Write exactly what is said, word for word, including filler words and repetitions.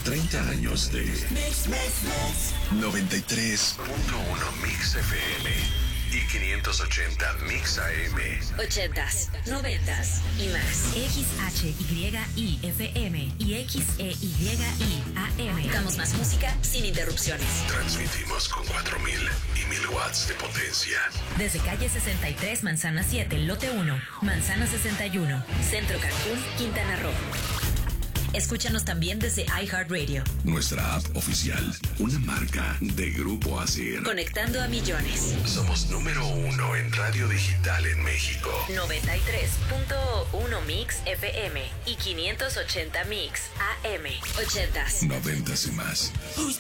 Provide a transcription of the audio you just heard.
treinta años de Mix, Mix, Mix. noventa y tres punto uno Mix F M y quinientos ochenta Mix A M. ochentas, noventas y más. X H Y I F M y X E Y I A M. Damos más música sin interrupciones. Transmitimos con cuatro mil y mil watts de potencia. Desde calle sesenta y tres, Manzana siete, lote uno, Manzana sesenta y uno, Centro Cancún, Quintana Roo. Escúchanos también desde iHeartRadio. Nuestra app oficial, una marca de Grupo Asir. Conectando a millones. Somos número uno en radio digital en México. noventa y tres punto uno Mix F M y quinientos ochenta Mix A M. ochentas. Noventas y más. Who's